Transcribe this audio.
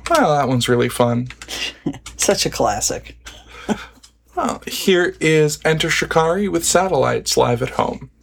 Well, that one's really fun. Such a classic. Here is Enter Shikari with Satellites live at home.